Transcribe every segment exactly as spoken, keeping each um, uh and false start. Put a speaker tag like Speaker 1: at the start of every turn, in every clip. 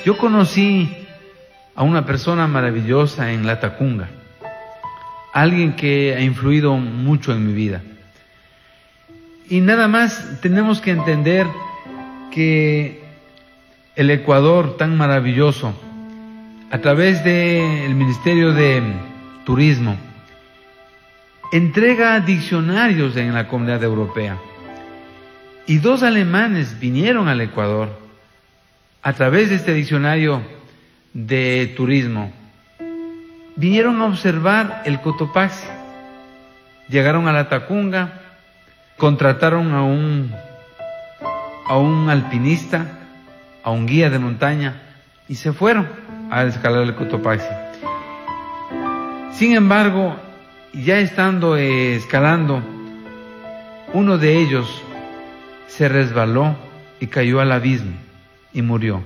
Speaker 1: Yo conocí a una persona maravillosa en Latacunga, alguien que ha influido mucho en mi vida. Y nada más tenemos que entender que el Ecuador tan maravilloso, a través del Ministerio de Turismo, entrega diccionarios en la Comunidad Europea. Y dos alemanes vinieron al Ecuador a través de este diccionario de turismo. Vinieron a observar el Cotopaxi. Llegaron a Latacunga, contrataron a un, a un alpinista, a un guía de montaña, y se fueron a escalar el Cotopaxi. Sin embargo, ya estando eh, escalando, uno de ellos se resbaló y cayó al abismo y murió.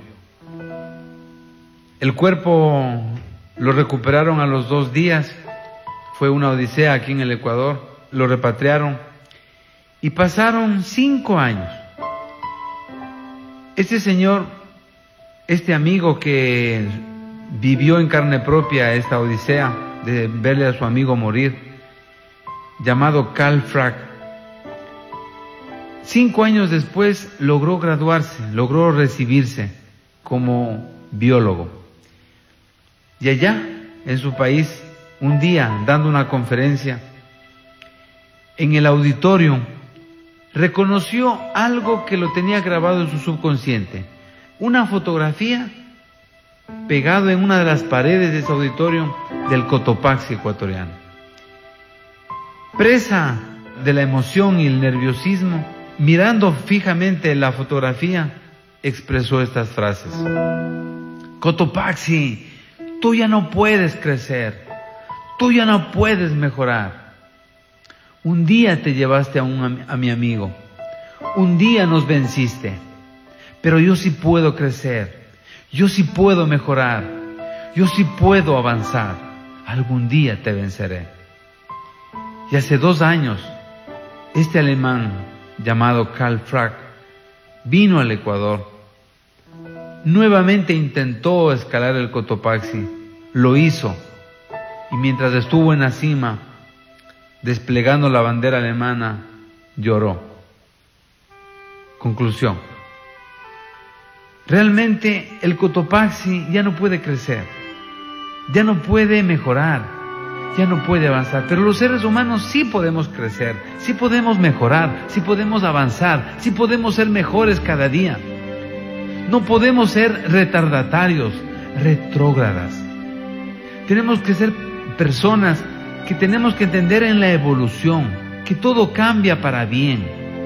Speaker 1: El cuerpo lo recuperaron a los dos días, fue una odisea aquí en el Ecuador, lo repatriaron y pasaron cinco años. Este señor, este amigo que vivió en carne propia esta odisea de verle a su amigo morir, llamado Carl Frag, cinco años después logró graduarse, logró recibirse como biólogo. Y allá, en su país, un día, dando una conferencia, en el auditorio, reconoció algo que lo tenía grabado en su subconsciente, una fotografía pegado en una de las paredes de ese auditorio del Cotopaxi ecuatoriano. Presa de la emoción y el nerviosismo, mirando fijamente la fotografía, expresó estas frases: Cotopaxi, tú ya no puedes crecer, tú ya no puedes mejorar. Un día te llevaste a, un, a mi amigo, un día nos venciste, pero yo sí puedo crecer, yo sí puedo mejorar, yo sí puedo avanzar, algún día te venceré. Y hace dos años, este alemán llamado Carl Frag vino al Ecuador, nuevamente intentó escalar el Cotopaxi, lo hizo, y mientras estuvo en la cima, desplegando la bandera alemana, lloró. Conclusión: realmente el Cotopaxi ya no puede crecer, ya no puede mejorar, ya no puede avanzar, pero los seres humanos sí podemos crecer, sí podemos mejorar, sí podemos avanzar, sí podemos ser mejores cada día. No podemos ser retardatarios, retrógradas. Tenemos que ser personas que tenemos que entender en la evolución, que todo cambia para bien.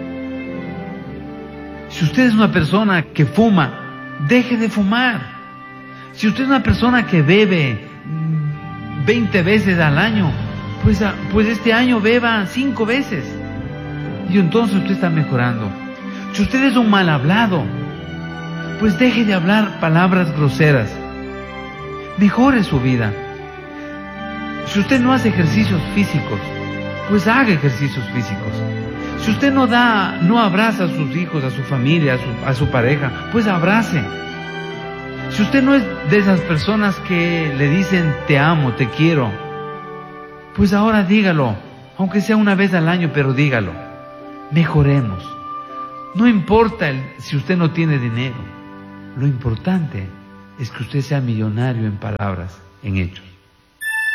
Speaker 1: Si usted es una persona que fuma, deje de fumar. Si usted es una persona que bebe veinte veces al año, pues, pues este año beba cinco veces. Y entonces usted está mejorando. Si usted es un mal hablado, pues deje de hablar palabras groseras. Mejore su vida. Si usted no hace ejercicios físicos, pues haga ejercicios físicos. Si usted no da, no abraza a sus hijos, a su familia, a su, a su pareja, pues abrace. Si usted no es de esas personas que le dicen te amo, te quiero, pues ahora dígalo, aunque sea una vez al año, pero dígalo. Mejoremos. No importa el, si usted no tiene dinero, lo importante es que usted sea millonario en palabras, en hechos.